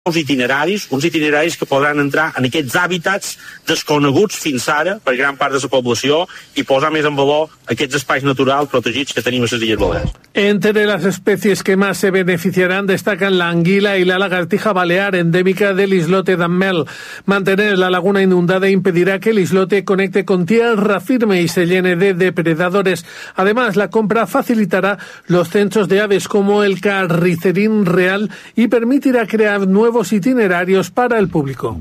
uns itineraris que podran entrar en aquests hàbitats desconeguts fins ara per gran part de la població i posar més en valor aquests espais naturals protegits que tenim a les Illes Balears. Entre las especies que más se beneficiarán destacan la anguila y la lagartija balear, endémica del islote d'Ammel. Mantener la laguna inundada impedirá que el islote conecte con tierra firme y se llene de depredadores. Además, la compra facilitará los censos de aves como el carricerín real y permitirá crear nuevos itinerarios para el público.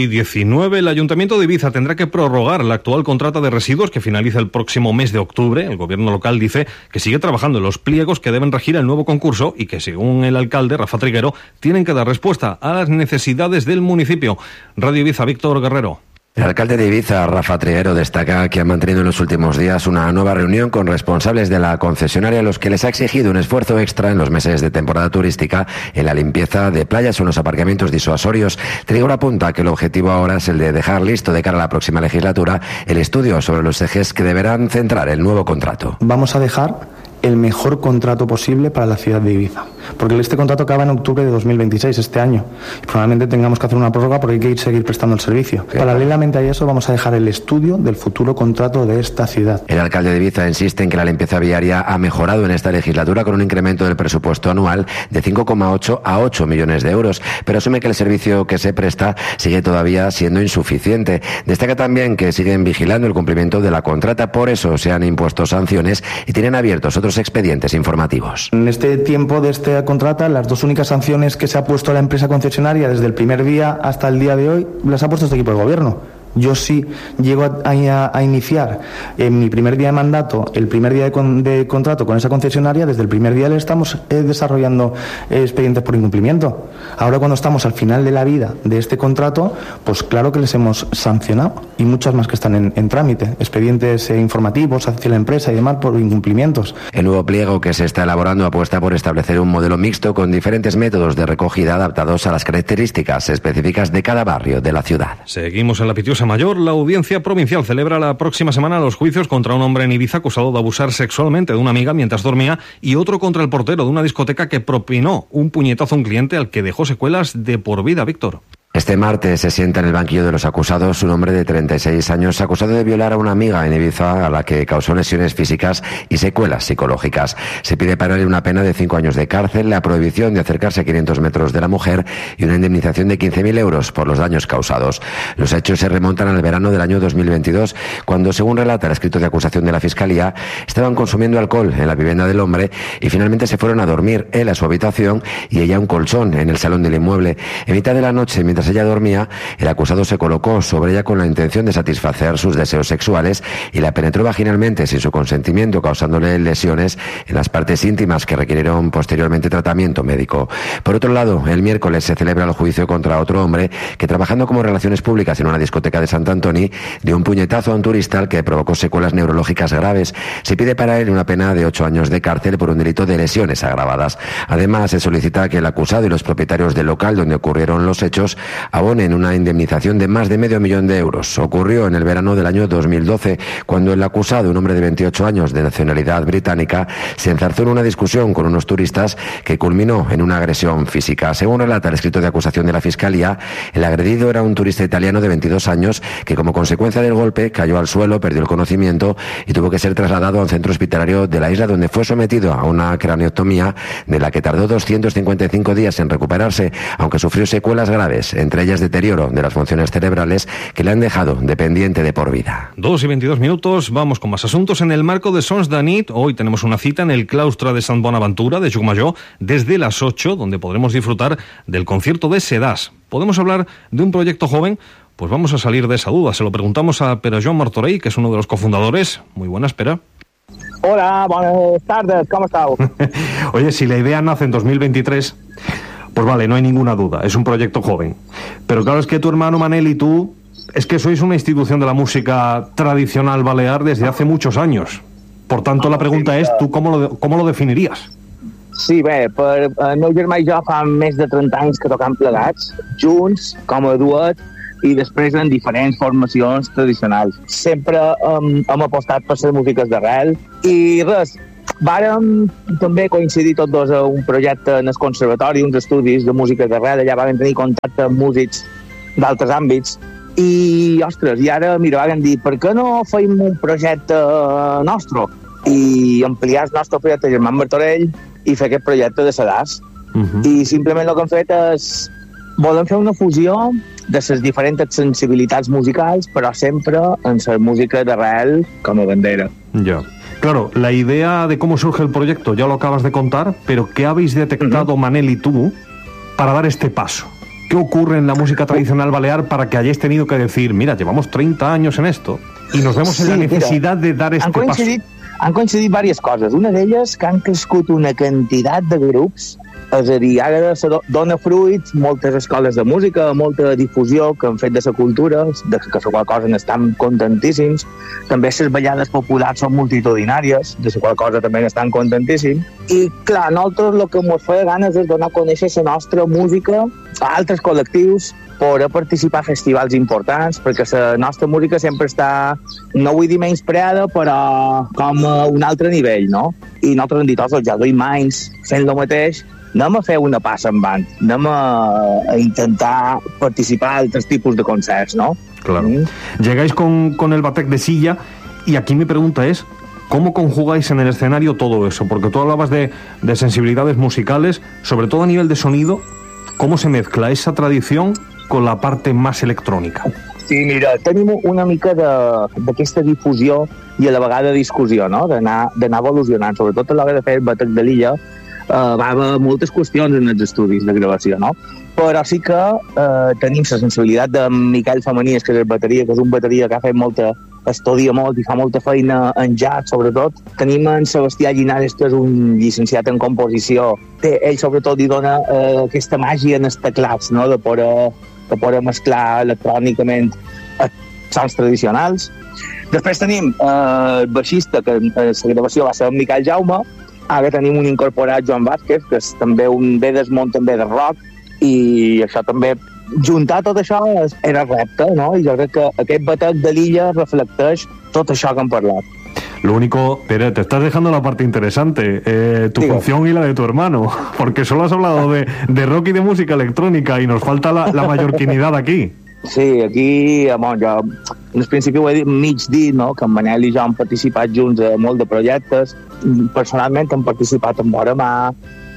2:19. El Ayuntamiento de Ibiza tendrá que prorrogar la actual contrata de residuos que finaliza el próximo mes de octubre. El gobierno local dice que sigue trabajando en los pliegos que deben regir el nuevo concurso y que, según el alcalde, Rafa Triguero, tienen que dar respuesta a las necesidades del municipio. Radio Ibiza, Víctor Guerrero. El alcalde de Ibiza, Rafa Triguero, destaca que han mantenido en los últimos días una nueva reunión con responsables de la concesionaria a los que les ha exigido un esfuerzo extra en los meses de temporada turística en la limpieza de playas o en los aparcamientos disuasorios. Triguero apunta que el objetivo ahora es el de dejar listo de cara a la próxima legislatura el estudio sobre los ejes que deberán centrar el nuevo contrato. Vamos a dejar el mejor contrato posible para la ciudad de Ibiza, porque este contrato acaba en octubre de 2026, este año, y probablemente tengamos que hacer una prórroga porque hay que seguir prestando el servicio. Paralelamente a eso vamos a dejar el estudio del futuro contrato de esta ciudad. El alcalde de Ibiza insiste en que la limpieza viaria ha mejorado en esta legislatura con un incremento del presupuesto anual de 5,8 a 8 millones de euros, pero asume que el servicio que se presta sigue todavía siendo insuficiente. Destaca también que siguen vigilando el cumplimiento de la contrata, por eso se han impuesto sanciones y tienen abiertos otros expedientes informativos. En este tiempo de esta contrata, las dos únicas sanciones que se ha puesto a la empresa concesionaria desde el primer día hasta el día de hoy las ha puesto este equipo de gobierno. Yo sí llego a iniciar en mi primer día de mandato, el primer día de contrato con esa concesionaria, desde el primer día le estamos desarrollando expedientes por incumplimiento. Ahora, cuando estamos al final de la vida de este contrato, pues claro que les hemos sancionado, y muchas más que están en trámite, expedientes informativos hacia la empresa y demás por incumplimientos. El nuevo pliego que se está elaborando apuesta por establecer un modelo mixto con diferentes métodos de recogida adaptados a las características específicas de cada barrio de la ciudad. Seguimos en la Pitiusa Mayor. La Audiencia Provincial celebra la próxima semana los juicios contra un hombre en Ibiza acusado de abusar sexualmente de una amiga mientras dormía y otro contra el portero de una discoteca que propinó un puñetazo a un cliente al que dejó secuelas de por vida. Víctor. Este martes se sienta en el banquillo de los acusados un hombre de 36 años acusado de violar a una amiga en Ibiza a la que causó lesiones físicas y secuelas psicológicas. Se pide para él una pena de 5 años de cárcel, la prohibición de acercarse a 500 metros de la mujer y una indemnización de 15.000 euros por los daños causados. Los hechos se remontan al verano del año 2022, cuando, según relata el escrito de acusación de la Fiscalía, estaban consumiendo alcohol en la vivienda del hombre y finalmente se fueron a dormir, él a su habitación y ella a un colchón en el salón del inmueble. En mitad de la noche, mientras ella dormía, el acusado se colocó sobre ella con la intención de satisfacer sus deseos sexuales y la penetró vaginalmente sin su consentimiento, causándole lesiones en las partes íntimas que requirieron posteriormente tratamiento médico. Por otro lado, el miércoles se celebra el juicio contra otro hombre que, trabajando como relaciones públicas en una discoteca de Sant Antoni, dio un puñetazo a un turista al que provocó secuelas neurológicas graves. Se pide para él una pena de 8 años de cárcel por un delito de lesiones agravadas. Además, se solicita que el acusado y los propietarios del local donde ocurrieron los hechos abonen una indemnización de más de $500.000 euros. Ocurrió en el verano del año 2012, cuando el acusado, un hombre de 28 años de nacionalidad británica, se enzarzó en una discusión con unos turistas que culminó en una agresión física. Según relata el escrito de acusación de la Fiscalía, el agredido era un turista italiano de 22 años que, como consecuencia del golpe, cayó al suelo, perdió el conocimiento y tuvo que ser trasladado a un centro hospitalario de la isla, donde fue sometido a una craneotomía de la que tardó 255 días en recuperarse, aunque sufrió secuelas graves, entre ellas deterioro de las funciones cerebrales que le han dejado dependiente de por vida. 2:22, vamos con más asuntos. En el marco de Sons de Nit, hoy tenemos una cita en el claustro de Sant Bonaventura de Llucmajor desde las 8, donde podremos disfrutar del concierto de Sedàs. ¿Podemos hablar de un proyecto joven? Pues vamos a salir de esa duda. Se lo preguntamos a Pere Joan Martorell, que es uno de los cofundadores. Muy buenas, Pere. Hola, buenas tardes, ¿cómo estás? Oye, si la idea nace en 2023... pues vale, no hay ninguna duda, es un proyecto joven. Pero claro, es que tu hermano Manel y tú, es que sois una institución de la música tradicional balear desde hace muchos años. Por tanto, la pregunta és, tu com lo definiries? Sí, bé, per el meu germà i jo fa més de 30 anys que tocam plegats, junts, com a duet, i després en diferents formacions tradicionals. Sempre hem apostat per les músiques d'arrel i res, vàrem també coincidir tots dos a un projecte en el conservatori, uns estudis de música d'arrel, allà vam tenir contacte amb músics d'altres àmbits, i, ostres, i ara, mira, vam dir, per què no feim un projecte nostre? I ampliar el nostre projecte Germán Martorell i fer aquest projecte de Sedàs. I simplement el que hem fet és volem fer una fusió de les diferents sensibilitats musicals, però sempre en la música d'arrel com a bandera. Ya. Claro, la idea de cómo surge el proyecto ya lo acabas de contar, pero ¿qué habéis detectado Manel y tú para dar este paso? ¿Qué ocurre en la música tradicional balear para que hayáis tenido que decir, mira, llevamos 30 años en esto y nos vemos en la necesidad de dar este paso? Han coincidit diverses coses. Una d'elles que han crescut una quantitat de grups, és a dir, ara dona fruits moltes escoles de música, molta difusió que han fet de la cultura, de que la qual cosa n'estan contentíssims. També les ballades populars són multitudinàries, de la qual cosa també n'estan contentíssims. I, clar, nosaltres el que ens feia ganes és donar a conèixer la nostra música a altres col·lectius, poder participar a festivals importants, perquè la nostra música sempre està, no vull dir menyspreada, però com a un altre nivell, no? I nosaltres hem dit, els Jadoi Minds, fent el mateix, anem a fer una passa en band, anem a intentar participar a altres tipus de concerts, ¿no? Claro. Llegáis con el batec de silla y aquí mi pregunta es, ¿cómo conjugáis en el escenario todo eso? Porque tú hablabas de sensibilidades musicales, sobre todo a nivel de sonido, ¿cómo se mezcla esa tradición con la parte más electrònica? Sí, mira, tenim una mica d'aquesta difusió i a la vegada discussió, no? D'anar evolucionant, sobretot a l'hora de fer el batec de l'illa, va haver moltes qüestions en els estudis de gravació, no? Però sí que tenim la sensibilitat de Miquel Femenies, que és el bateria, que és un bateria que ha fet estudia molt i fa molta feina en jazz, sobretot. Tenim en Sebastià Llinares, que és un llicenciat en composició. Ell, sobretot, hi dona aquesta màgia en els teclats, no? De poder mesclar electrònicament sons tradicionals. Després tenim el baixista, que la gravació va ser en Miquel Jaume. Ara tenim un incorporat, Joan Vázquez, que és també un ve del món també de rock, i això també, juntar tot això era repte, no? I jo crec que aquest batec de l'illa reflecteix tot això que hem parlat. Lo único, Pere, te estás dejando la parte interesante, tu función y la de tu hermano, porque solo has hablado de rock y de música electrónica y nos falta la mallorquinidad aquí. Sí, aquí, jo en el principi ho he dit, mig dit, no? Que en Manel i jo hem participat junts a molt de projectes. Personalment hem participat en Vora Mà,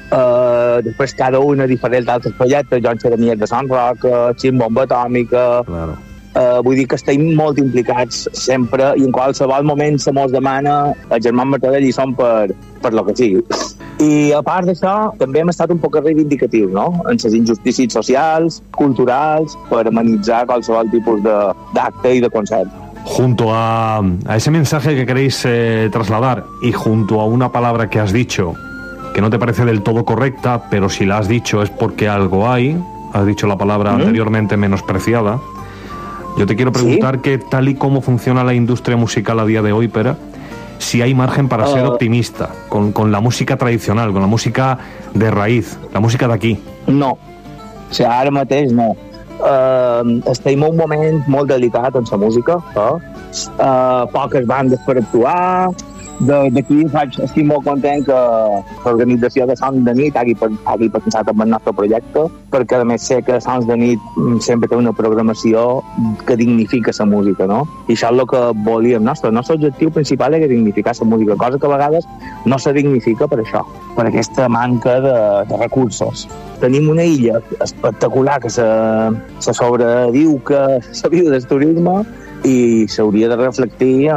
després cada un a diferents altres projectes, jo en Xeranies de Son Roc, Xim Bomba Atòmica. Claro. Vull dir que estem molt implicats sempre i en qualsevol moment se mos demana el Germán Martorell i som per lo que sigui. I a part d'això, també hem estat un poc reivindicatius, no? En les injustícies socials, culturals, per amenitzar qualsevol tipus d'acte i de concert. Junto a ese mensaje que queréis trasladar y junto a una palabra que has dicho que no te parece del todo correcta, pero si la has dicho es porque algo hay, has dicho la palabra anteriormente menospreciada, yo te quiero preguntar que tal y como funciona la industria musical a día de hoy, Pere, si hay margen para ser optimista con la música tradicional, con la música de raíz, la música de aquí. No, o sigui, ara mateix no. Estem en un moment molt delicat en la música, poques bandes per actuar. D'aquí estic molt content que l'organització de Sons de Nit hagi pensat en el nostre projecte, perquè a més sé que Sons de Nit sempre té una programació que dignifica la música, no? I això és el que volíem. El nostre objectiu principal era dignificar la música, cosa que a vegades no se dignifica per això, per aquesta manca de recursos. Tenim una illa espectacular que se sobrediu que se viu del turisme i s'hauria de reflectir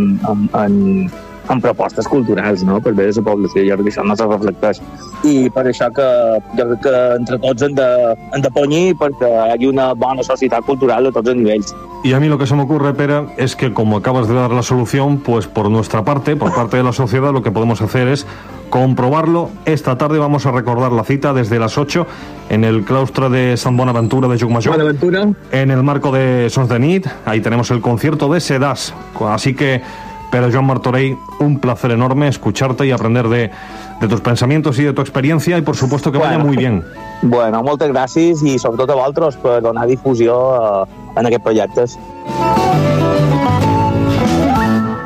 en propostes culturals, no? Per bé de la població. Jo crec que això no se reflecteix. I per això que jo crec que entre tots hem de ponyir perquè hi hagi una bona societat cultural a tots els nivells. Y a mí lo que se me ocurre, Pere, es que como acabas de dar la solución, pues por nuestra parte, por parte de la sociedad, lo que podemos hacer es comprobarlo. Esta tarde vamos a recordar la cita desde las 8 en el claustro de Sant Bonaventura de Llucmajor. Bonaventura. En el marco de Sons de Nit. Ahí tenemos el concierto de Sedàs. Así que, Pere Joan Martorell, un placer enorme escucharte y aprender de tus pensamientos y de tu experiencia y por supuesto que vaya muy bien. Bueno, moltes gràcies i sobretot a vosaltres per donar difusió en aquests projectes.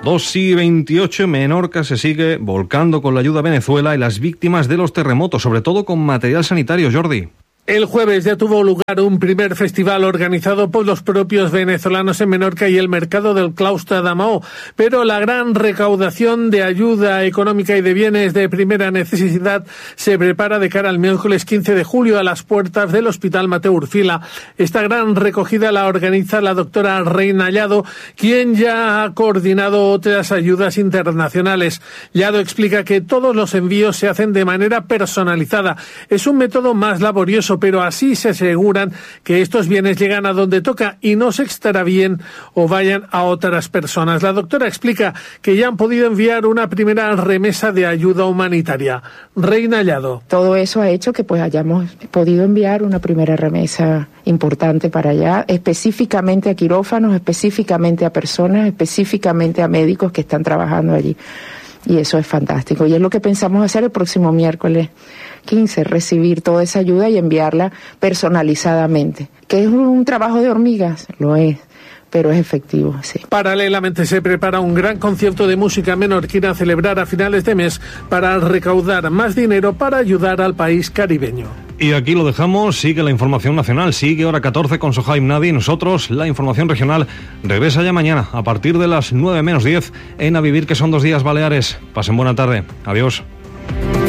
2:28, Menorca se sigue volcando con la ayuda a Venezuela y las víctimas de los terremotos, sobre todo con material sanitario, Jordi. El jueves ya tuvo lugar un primer festival organizado por los propios venezolanos en Menorca y el mercado del claustro de Amaó, pero la gran recaudación de ayuda económica y de bienes de primera necesidad se prepara de cara al miércoles 15 de julio a las puertas del Hospital Mateo Urfila. Esta gran recogida la organiza la doctora Reina Llado, quien ya ha coordinado otras ayudas internacionales. Llado explica que todos los envíos se hacen de manera personalizada. Es un método más laborioso, pero así se aseguran que estos bienes llegan a donde toca y no se extravíen o vayan a otras personas. La doctora explica que ya han podido enviar una primera remesa de ayuda humanitaria. Reina Llado. Todo eso ha hecho que pues hayamos podido enviar una primera remesa importante para allá, específicamente a quirófanos, específicamente a personas, específicamente a médicos que están trabajando allí. Y eso es fantástico. Y es lo que pensamos hacer el próximo miércoles 15, recibir toda esa ayuda y enviarla personalizadamente. ¿Que es un trabajo de hormigas? Lo es, pero es efectivo, sí. Paralelamente se prepara un gran concierto de música menorquina a celebrar a finales de mes para recaudar más dinero para ayudar al país caribeño. Y aquí lo dejamos, sigue la información nacional, sigue hora 14 con Sohaib Nadi. Nosotros, la información regional, regresa ya mañana a partir de las 9 menos 10 en A Vivir, que son 2 días Baleares. Pasen buena tarde. Adiós.